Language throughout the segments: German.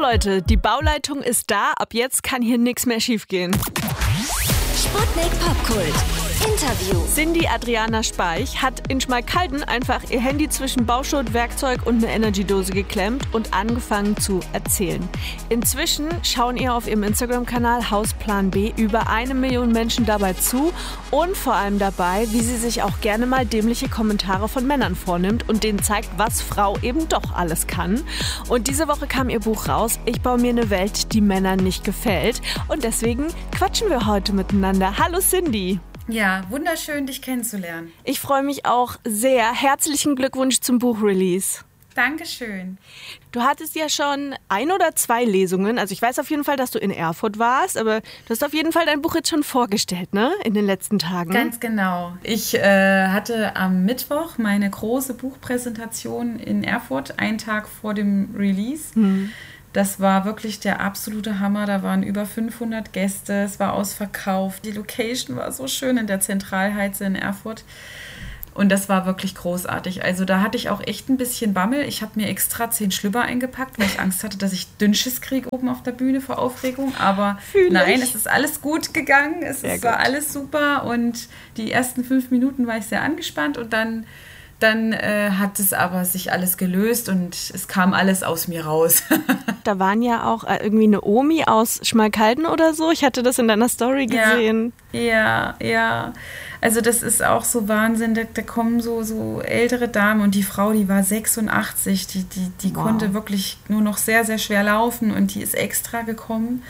Leute, die Bauleitung ist da. Ab jetzt kann hier nichts mehr schiefgehen. Sputnik Popkult. Interview. Cindy Adriana Speich hat in Schmalkalden einfach ihr Handy zwischen Bauschutt, Werkzeug und eine Energydose geklemmt und angefangen zu erzählen. Inzwischen schauen ihr auf ihrem Instagram-Kanal Hausplan B über 1 Million Menschen dabei zu und vor allem dabei, wie sie sich auch gerne mal dämliche Kommentare von Männern vornimmt und denen zeigt, was Frau eben doch alles kann. Und diese Woche kam ihr Buch raus, Ich baue mir eine Welt, die Männern nicht gefällt. Und deswegen quatschen wir heute miteinander. Hallo Cindy! Ja, wunderschön, dich kennenzulernen. Ich freue mich auch sehr. Herzlichen Glückwunsch zum Buchrelease. Dankeschön. Du hattest ja schon 1 oder 2 Lesungen. Also ich weiß auf jeden Fall, dass du in Erfurt warst, aber du hast auf jeden Fall dein Buch jetzt schon vorgestellt, ne? In den letzten Tagen. Ganz genau. Ich hatte am Mittwoch meine große Buchpräsentation in Erfurt, einen Tag vor dem Release. Das war wirklich der absolute Hammer. Da waren über 500 Gäste. Es war ausverkauft. Die Location war so schön in der Zentralheize in Erfurt. Und das war wirklich großartig. Also da hatte ich auch echt ein bisschen Bammel. Ich habe mir extra 10 Schlüpper eingepackt, weil ich Angst hatte, dass ich Dünnschiss kriege oben auf der Bühne vor Aufregung. Aber nein, es ist alles gut gegangen. War alles super. Und die ersten 5 Minuten war ich sehr angespannt. Und dann hat es aber sich alles gelöst und es kam alles aus mir raus. Da waren ja auch irgendwie eine Omi aus Schmalkalden oder so. Ich hatte das in deiner Story gesehen. Ja. Also das ist auch so Wahnsinn. Da kommen so ältere Damen und die Frau, die war 86. Die konnte wirklich nur noch sehr, sehr schwer laufen und die ist extra gekommen.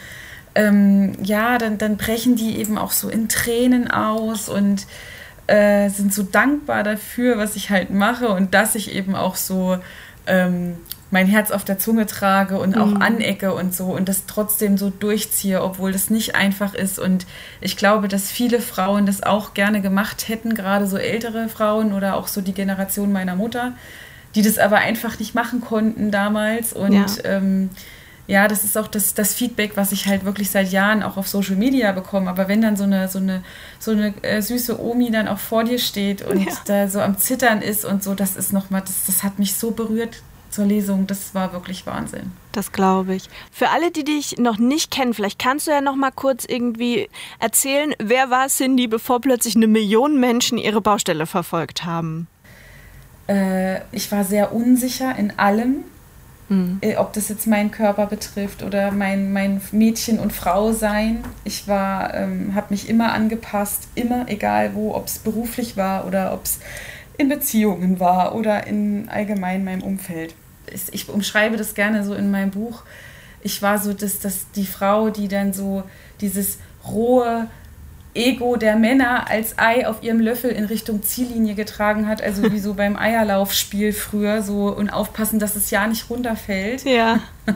Dann brechen die eben auch so in Tränen aus und sind so dankbar dafür, was ich halt mache und dass ich eben auch so mein Herz auf der Zunge trage und auch anecke und so und das trotzdem so durchziehe, obwohl das nicht einfach ist. Und ich glaube, dass viele Frauen das auch gerne gemacht hätten, gerade so ältere Frauen oder auch so die Generation meiner Mutter, die das aber einfach nicht machen konnten damals. Und das ist auch das Feedback, was ich halt wirklich seit Jahren auch auf Social Media bekomme. Aber wenn dann so eine süße Omi dann auch vor dir steht und da so am Zittern ist und so, das ist nochmal, das hat mich so berührt zur Lesung. Das war wirklich Wahnsinn. Das glaube ich. Für alle, die dich noch nicht kennen, vielleicht kannst du ja noch mal kurz irgendwie erzählen, wer war Cindy, bevor plötzlich 1 Million Menschen ihre Baustelle verfolgt haben? Ich war sehr unsicher in allem. Ob das jetzt meinen Körper betrifft oder mein Mädchen- und Frau-Sein. Ich habe mich immer angepasst, immer, egal wo, ob es beruflich war oder ob es in Beziehungen war oder in allgemein meinem Umfeld. Ich umschreibe das gerne so in meinem Buch. Ich war so die Frau, die dann so dieses rohe Ego der Männer als Ei auf ihrem Löffel in Richtung Ziellinie getragen hat, also wie so beim Eierlaufspiel früher, so und aufpassen, dass es ja nicht runterfällt. Ja.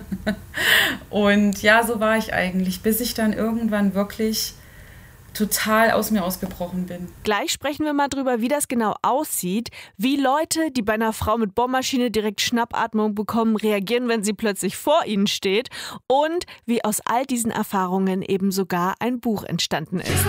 Und ja, so war ich eigentlich, bis ich dann irgendwann wirklich total aus mir ausgebrochen bin. Gleich sprechen wir mal drüber, wie das genau aussieht, wie Leute, die bei einer Frau mit Bohrmaschine direkt Schnappatmung bekommen, reagieren, wenn sie plötzlich vor ihnen steht und wie aus all diesen Erfahrungen eben sogar ein Buch entstanden ist.